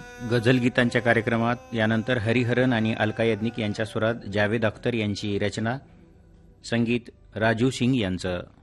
गझल गीतांच्या कार्यक्रमात यानंतर हरिहरन आणि अलका याज्ञिक यांच्या स्वरात जावेद अख्तर यांची रचना, संगीत राजू सिंग यांचं.